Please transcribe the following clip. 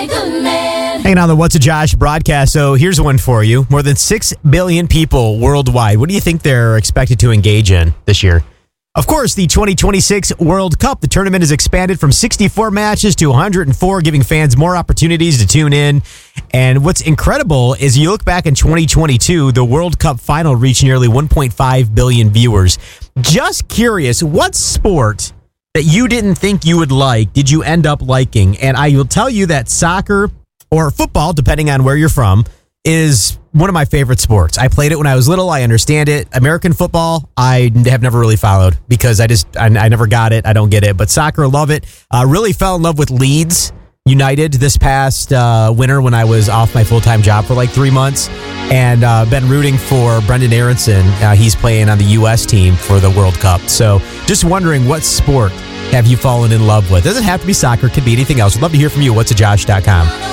Hanging on the What's a Josh broadcast. So here's one for you. More than 6 billion people worldwide. What do you think they're expected to engage in this year? Of course, the 2026 World Cup. The tournament has expanded from 64 matches to 104, giving fans more opportunities to tune in. And what's incredible is you look back in 2022, the World Cup final reached nearly 1.5 billion viewers. Just curious, what sport that you didn't think you would like did you end up liking? And I will tell you that soccer or football, depending on where you're from, is one of my favorite sports. I played it when I was little. I understand it. American football, I have never really followed because I never got it. I don't get it. But soccer, love it. Really fell in love with Leeds United this past winter when I was off my full-time job for like 3 months. And been rooting for Brendan Aronson. He's playing on the U.S. team for the World Cup. So just wondering, what sport have you fallen in love with? Doesn't have to be soccer. Could be anything else. I'd love to hear from you. What's a Josh.com.